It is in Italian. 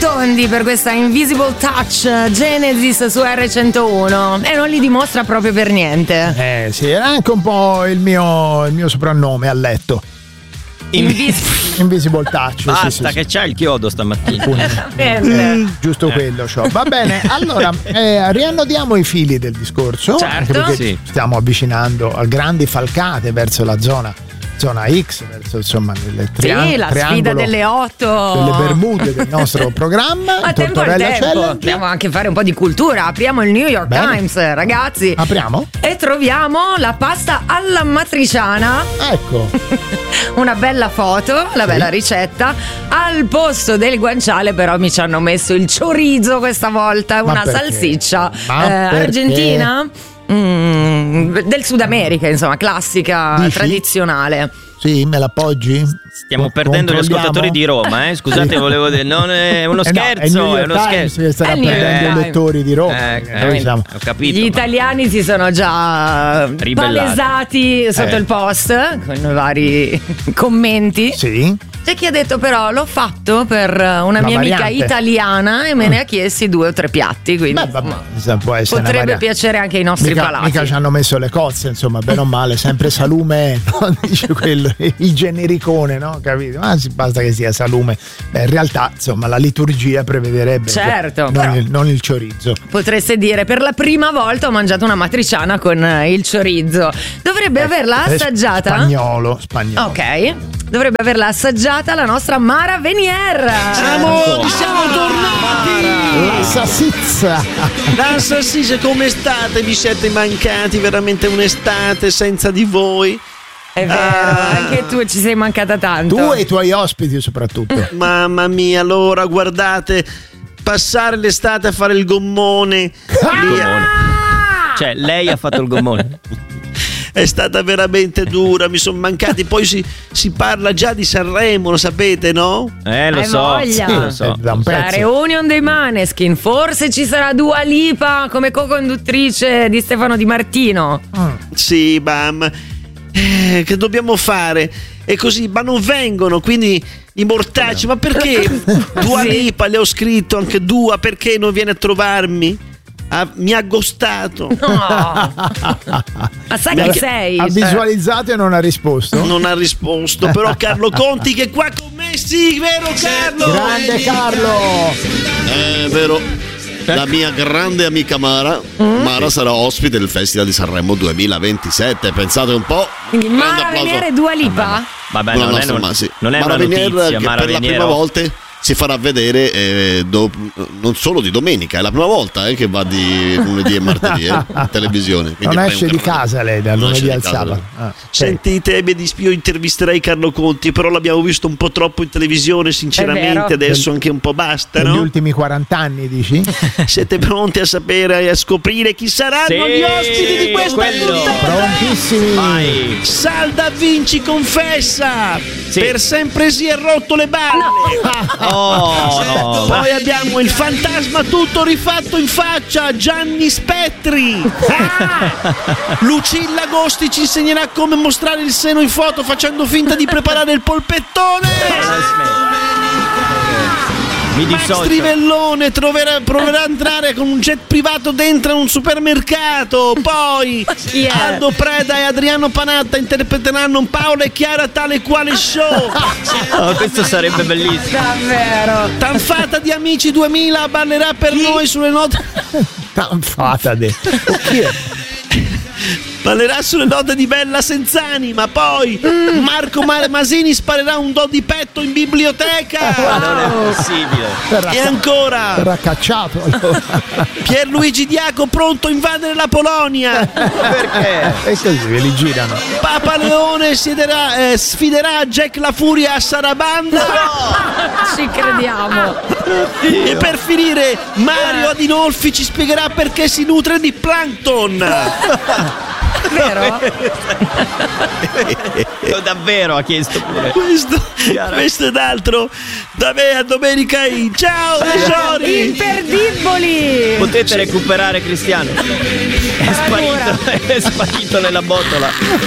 Rotondi per questa Invisible Touch Genesis su R101 e non li dimostra proprio per niente. Sì, era anche un po' il mio soprannome a letto. Invisible Touch. Basta, sì. Che c'ha il chiodo stamattina. Giusto quello c'ho. Va bene, allora riannodiamo i fili del discorso. Certo, perché sì. stiamo avvicinando a grandi falcate verso la zona X, verso insomma il la sfida delle 8 delle Bermude del nostro programma. A tempo al tempo dobbiamo anche fare un po' di cultura. Apriamo il New York Times, ragazzi. Apriamo e troviamo la pasta alla matriciana. Ecco una bella foto, la bella ricetta. Al posto del guanciale però mi ci hanno messo il chorizo questa volta. Una salsiccia argentina, del Sud America, insomma, classica. Dici? Tradizionale. Sì, me l'appoggi? Stiamo perdendo gli ascoltatori di Roma, scusate, volevo dire, non è uno scherzo, è uno scherzo. Starà perdendo i lettori di Roma. Ho capito. Gli italiani si sono già palesati sotto il post con vari commenti. Sì. C'è chi ha detto però l'ho fatto per una mia amica italiana e me ne ha chiesti 2 o 3 piatti, quindi può essere potrebbe piacere anche ai nostri palati. Mica ci hanno messo le cozze, insomma, bene o male, sempre salume, no? Dice quello, il genericone, no? Capito? Ma basta che sia salume. In realtà, insomma, la liturgia prevederebbe non il chorizo. Potreste dire, per la prima volta ho mangiato una matriciana con il chorizo. Dovrebbe averla assaggiata. Spagnolo. Ok. Dovrebbe averla assaggiata la nostra Mara Venier. Amori, siamo tornati! La salsiccia! La salsiccia, come state? Vi siete mancati veramente un'estate senza di voi? È vero, anche tu ci sei mancata tanto. Tu e i tuoi ospiti soprattutto. Mamma mia, allora guardate, passare l'estate a fare il gommone. Cioè, lei ha fatto il gommone. È stata veramente dura, mi sono mancati. Poi si parla già di Sanremo, lo sapete, no? Lo so. La reunion dei Maneskin. Forse ci sarà Dua Lipa come co-conduttrice di Stefano Di Martino. Sì, bam. Che dobbiamo fare? E così, ma non vengono, quindi i mortacci. Ma perché Dua Lipa, le ho scritto anche Dua, perché non viene a trovarmi? Mi ha ghostato. No. Ma sai che sei? Ha visualizzato e non ha risposto. Non ha risposto. Però Carlo Conti che è qua con me. Sì, vero Carlo? Grande Carlo. Vero. La mia grande amica Mara sarà ospite del Festival di Sanremo 2027. Pensate un po'. Quindi Mara Venier e Dua Lipa? Vabbè, non è Mara una Venier, notizia. che Mara per la prima volta si farà vedere non solo di domenica, è la prima volta che va di lunedì e martedì in televisione. Non esce di casa lei da lunedì al sabato. Sentite, io intervisterei Carlo Conti, però l'abbiamo visto un po' troppo in televisione, sinceramente. Adesso anche un po' basta, no? Negli ultimi 40 anni, dici? Siete pronti a sapere e a scoprire chi saranno gli ospiti di questa puntata? Prontissimi. Vai. Salda Vinci confessa per sempre si è rotto le balle. No. Poi abbiamo il fantasma tutto rifatto in faccia, Gianni Spettri. Lucilla Agosti ci insegnerà come mostrare il seno in foto facendo finta di preparare il polpettone. Max Trivellone proverà a entrare con un jet privato dentro un supermercato. Poi Aldo Preda e Adriano Panatta interpreteranno Paola e Chiara tale quale show. Questo sarebbe bellissimo. Davvero. Tanfata di Amici 2000 ballerà per noi sulle note. Tanfata di ballerà sulle note di Bella Senzanima. Poi Marco Masini sparerà un do di petto in biblioteca. Non è possibile. E ancora verrà cacciato allora. Pierluigi Diaco pronto a invadere la Polonia. Perché? E così ve li girano. Papa Leone sfiderà Jack La Furia a Sarabanda. Ci crediamo. E per finire Mario Adinolfi ci spiegherà perché si nutre di plankton. Vero? Davvero ha chiesto pure. Questo ed altro da me a Domenica. Ciao tesori imperdibili. Potete recuperare Cristiano. È sparito nella botola.